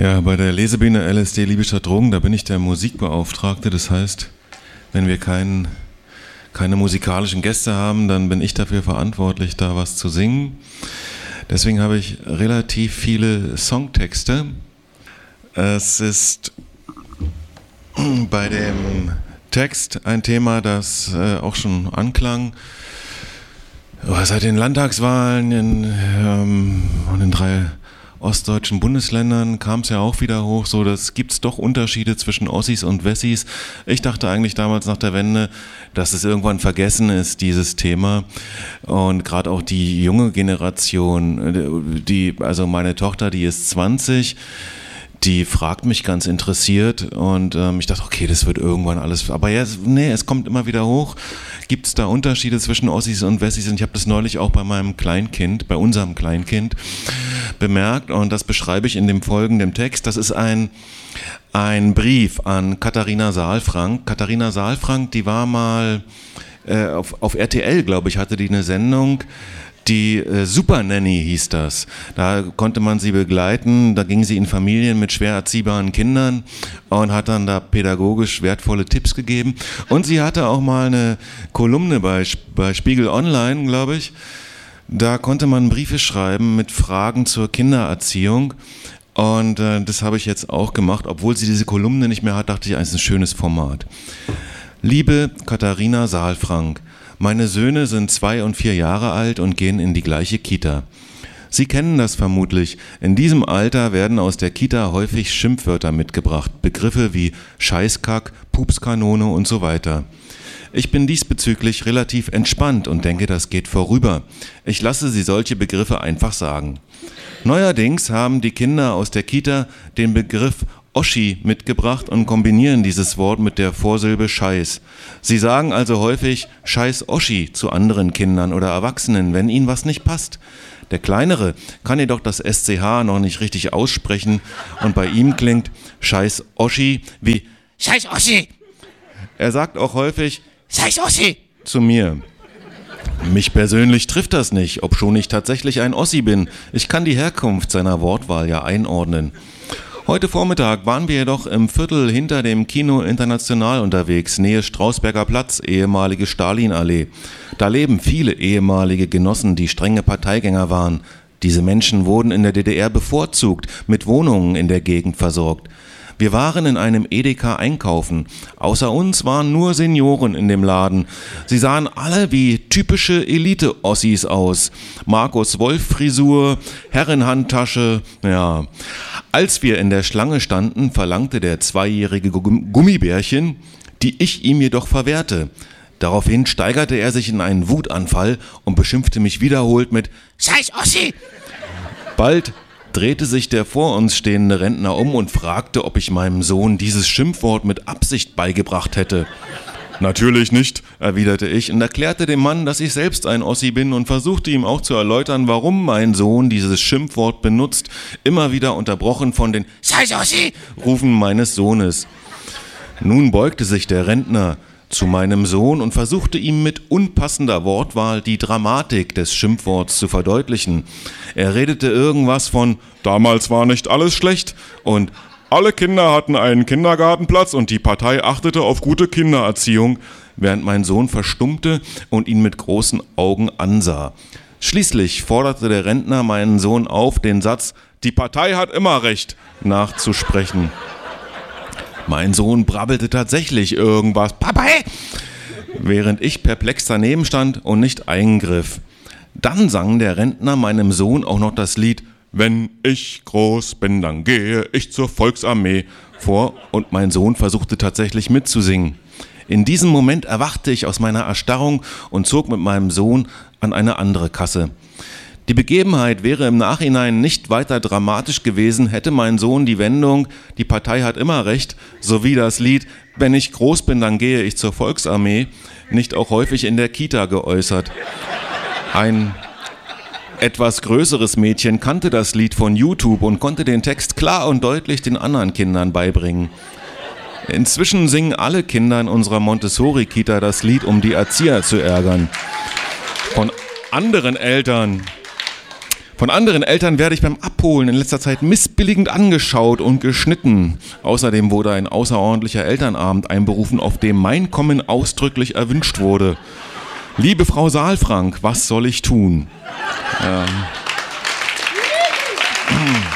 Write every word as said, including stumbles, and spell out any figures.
Ja, bei der Lesebühne L S D Liebe statt Drogen, da bin ich der Musikbeauftragte. Das heißt, wenn wir kein, keine musikalischen Gäste haben, dann bin ich dafür verantwortlich, da was zu singen. Deswegen habe ich relativ viele Songtexte. Es ist bei dem Text ein Thema, das äh, auch schon anklang. Oh, seit den Landtagswahlen in, ähm, in den drei ostdeutschen Bundesländern kam es ja auch wieder hoch, so dass gibt es doch Unterschiede zwischen Ossis und Wessis. Ich dachte eigentlich damals nach der Wende, dass es irgendwann vergessen ist, dieses Thema. Und gerade auch die junge Generation, die, also meine Tochter, die ist zwanzig, die fragt mich ganz interessiert und ähm, ich dachte, okay, das wird irgendwann alles, aber ja, nee, es kommt immer wieder hoch. Gibt es da Unterschiede zwischen Ossis und Wessis? Und ich habe das neulich auch bei meinem Kleinkind, bei unserem Kleinkind bemerkt und das beschreibe ich in dem folgenden Text. Das ist ein, ein Brief an Katharina Saalfrank. Katharina Saalfrank, die war mal äh, auf, auf R T L, glaube ich, hatte die eine Sendung. Die äh, Super Nanny hieß das. Da konnte man sie begleiten, da ging sie in Familien mit schwer erziehbaren Kindern und hat dann da pädagogisch wertvolle Tipps gegeben. Und sie hatte auch mal eine Kolumne bei, bei Spiegel Online, glaube ich. Da konnte man Briefe schreiben mit Fragen zur Kindererziehung. Und äh, das habe ich jetzt auch gemacht. Obwohl sie diese Kolumne nicht mehr hat, dachte ich, es ist ein schönes Format. Liebe Katharina Saalfrank, meine Söhne sind zwei und vier Jahre alt und gehen in die gleiche Kita. Sie kennen das vermutlich. In diesem Alter werden aus der Kita häufig Schimpfwörter mitgebracht. Begriffe wie Scheißkack, Pupskanone und so weiter. Ich bin diesbezüglich relativ entspannt und denke, das geht vorüber. Ich lasse sie solche Begriffe einfach sagen. Neuerdings haben die Kinder aus der Kita den Begriff Oschi mitgebracht und kombinieren dieses Wort mit der Vorsilbe Scheiß. Sie sagen also häufig Scheiß Oschi zu anderen Kindern oder Erwachsenen, wenn ihnen was nicht passt. Der Kleinere kann jedoch das S C H noch nicht richtig aussprechen und bei ihm klingt Scheiß Oschi wie Scheiß Oschi. Er sagt auch häufig Scheiß Oschi zu mir. Mich persönlich trifft das nicht, obschon ich tatsächlich ein Ossi bin. Ich kann die Herkunft seiner Wortwahl ja einordnen. Heute Vormittag waren wir jedoch im Viertel hinter dem Kino International unterwegs, Nähe Strausberger Platz, ehemalige Stalinallee. Da leben viele ehemalige Genossen, die strenge Parteigänger waren. Diese Menschen wurden in der D D R bevorzugt, mit Wohnungen in der Gegend versorgt. Wir waren in einem Edeka einkaufen. Außer uns waren nur Senioren in dem Laden. Sie sahen alle wie typische Elite-Ossis aus. Markus Wolf-Frisur, Herrenhandtasche, ja. Als wir in der Schlange standen, verlangte der zweijährige Gummibärchen, die ich ihm jedoch verwehrte. Daraufhin steigerte er sich in einen Wutanfall und beschimpfte mich wiederholt mit Scheiß Ossi! Bald drehte sich der vor uns stehende Rentner um und fragte, ob ich meinem Sohn dieses Schimpfwort mit Absicht beigebracht hätte. Natürlich nicht, erwiderte ich und erklärte dem Mann, dass ich selbst ein Ossi bin und versuchte ihm auch zu erläutern, warum mein Sohn dieses Schimpfwort benutzt, immer wieder unterbrochen von den Scheiß Ossi! Rufen meines Sohnes. Nun beugte sich der Rentner zu meinem Sohn und versuchte ihm mit unpassender Wortwahl die Dramatik des Schimpfworts zu verdeutlichen. Er redete irgendwas von damals war nicht alles schlecht und alle Kinder hatten einen Kindergartenplatz und die Partei achtete auf gute Kindererziehung, während mein Sohn verstummte und ihn mit großen Augen ansah. Schließlich forderte der Rentner meinen Sohn auf, den Satz die Partei hat immer recht nachzusprechen. Mein Sohn brabbelte tatsächlich irgendwas, Papa, während ich perplex daneben stand und nicht eingriff. Dann sang der Rentner meinem Sohn auch noch das Lied Wenn ich groß bin, dann gehe ich zur Volksarmee vor und mein Sohn versuchte tatsächlich mitzusingen. In diesem Moment erwachte ich aus meiner Erstarrung und zog mit meinem Sohn an eine andere Kasse. Die Begebenheit wäre im Nachhinein nicht weiter dramatisch gewesen, hätte mein Sohn die Wendung, die Partei hat immer recht, sowie das Lied, wenn ich groß bin, dann gehe ich zur Volksarmee, nicht auch häufig in der Kita geäußert. Ein etwas größeres Mädchen kannte das Lied von YouTube und konnte den Text klar und deutlich den anderen Kindern beibringen. Inzwischen singen alle Kinder in unserer Montessori-Kita das Lied, um die Erzieher zu ärgern. Von anderen Eltern Von anderen Eltern werde ich beim Abholen in letzter Zeit missbilligend angeschaut und geschnitten. Außerdem wurde ein außerordentlicher Elternabend einberufen, auf dem mein Kommen ausdrücklich erwünscht wurde. Liebe Frau Saalfrank, was soll ich tun? Ähm.